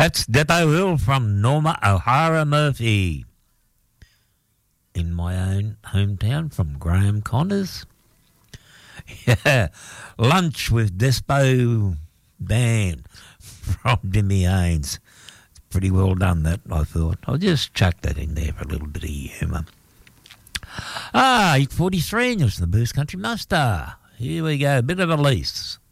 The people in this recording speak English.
That's Depot Hill from Norma O'Hara Murphy. In my own hometown from Graham Connors. Yeah, Lunch with Despo Band from Dimmy Haynes. It's pretty well done, that, I thought. I'll just chuck that in there for a little bit of humour. 8:43, and you're the Boost Country Muster. Here we go, a bit of a lease.